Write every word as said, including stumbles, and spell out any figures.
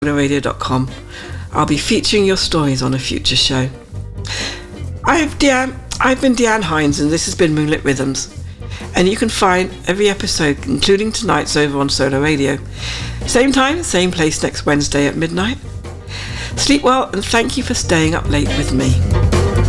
radio dot com. I'll be featuring your stories on a future show. I've Deanne, I've been Deanne Hines, and this has been Moonlit Rhythms. And you can find every episode, including tonight's, over on Solar Radio. Same time, same place next Wednesday at midnight. Sleep well, and thank you for staying up late with me.